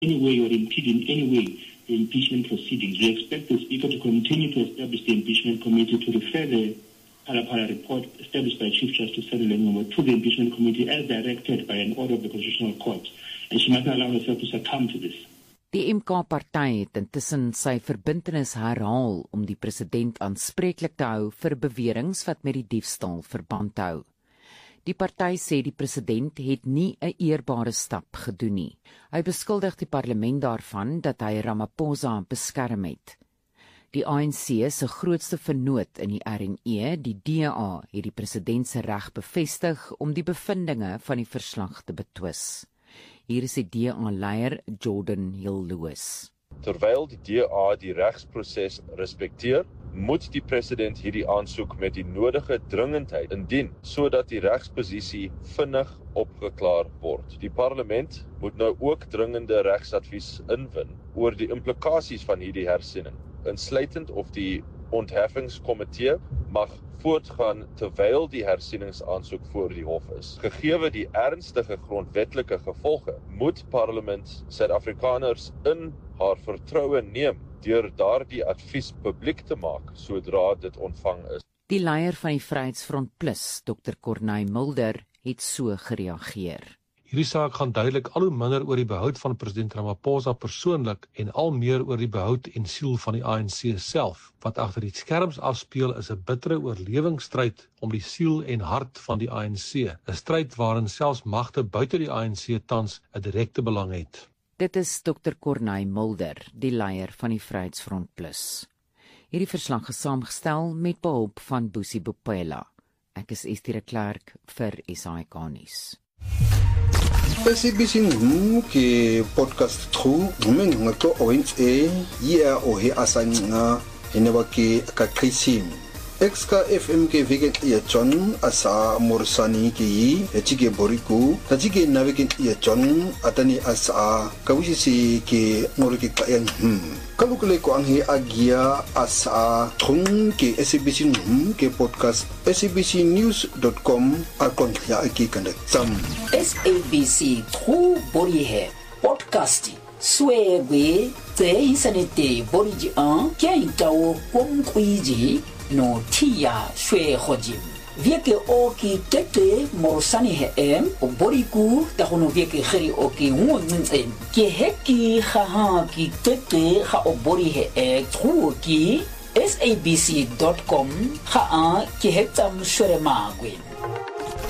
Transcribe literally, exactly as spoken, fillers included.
any way or impede in any way the impeachment proceedings. We expect the Speaker to continue to establish the impeachment committee, to refer the Parapara report established by Chief Justice Cyril Ngcobo to the impeachment committee as directed by an order of the Constitutional Court. And she must not allow herself to succumb to this. Die M K-party het intussen sy verbintenis herhaal om die president aanspreeklik te hou vir beweringe wat met die diefstal verband hou. Die party sê die president het nie 'n eerbare stap gedoen nie. Hy beskuldig die parlement daarvan dat hy Ramaphosa beskerm het. Die A N C se grootste vennoot in die R N E, die D A, het die president se reg bevestig om die bevindinge van die verslag te betwis. Hier is die D A-leier Jordan Hill-Lewis. Terwyl die D A die regsproses respekteer, moet die president hierdie aansoek met die nodige dringendheid indien, sodat die regsposisie vinnig opgeklaar word. Die parlement moet nou ook dringende regsadvies inwin oor die implikasies van hierdie hersiening, insluitend of die ontheffingskomitee mag voortgaan terwyl die hersieningsaansoek voor die hof is. Gegeewe die ernstige grondwetlike gevolge, moet parlement Suid-Afrikaners in haar vertroue neem deur daardie advies publiek te maak sodra dit ontvang is. Die leier van die Vryheidsfront Plus, Dokter Corneille Mulder, het so gereageer. Hierdie saak gaan duidelik al hoe minder oor die behoud van president Ramaphosa persoonlik en al meer oor die behoud en siel van die A N C self. Wat agter die skerms afspeel is 'n bittere oorlewingsstryd om die siel en hart van die A N C, 'n stryd waarin selfs magte buite die A N C tans 'n direkte belang het. Dit is Dokter Corneille Mulder, die leier van die Vryheidsfront Plus. Hierdie verslag is saamgestel met behulp van Busi Bopela. Ek is Estie de Klerk vir S A I K nuus. S A B C ngu ke podcast tru ngumeng ngato owens e ya ohe asanga heneba ke kakrisim Exka F M ke vegan ya John asa morsani ke yi echike boriku tajike navegen ya John atani asa kawisi ke ngorike kayan hmm kalukule ko anghi agia asa thung ke S A B C ngu ke podcast S A B C news dot com akon ya aki kandak sam S A B C tru bori he podcast swebe te insanete bori ji an kya itao kom kuiji no tia shwe hojim vieke oki tete morsani he em boriku ta hono vieke khiri oki ngunzen ke heki kha ki tete kha obori he e truki S A B C dot com kha ke hetam shwere magwin